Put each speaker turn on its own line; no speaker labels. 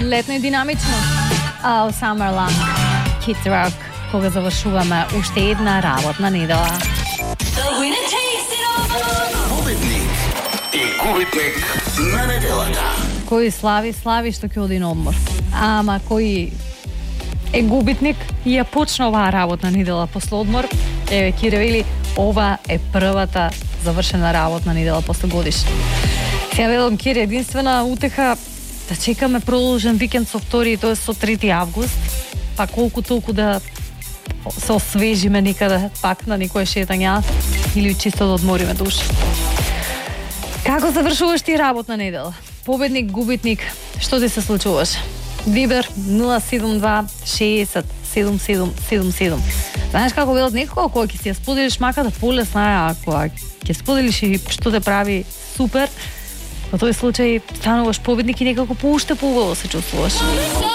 летно и динамично. All Summer Long, Kid Rock, кога завршуваме уште една работна недела.
Победник и губитник на неделата.
Кој слави што ќе оди на одмор. Ама кој е губитник и ја почна оваа работна недела после одмор, еве Кире вели, ова е првата завршена работна недела после годиш. Сега велам Кире, единствена утеха да чекаме продолжен викенд со 2, тоа со 3 август, па колку толку да се освежиме некаде пак на некое шетање или чисто да одмориме душа. Како завршуваш ти работна недела? Победник, губитник, што ти се случуваше? Вибер 072 60 7777. Знаеш како велат некој кој ќе си ја споделиш макар да полесна е, ако ќе споделиш и што те прави супер, во тој случај стануваш победник и некако поуште поубаво се чувствуваш.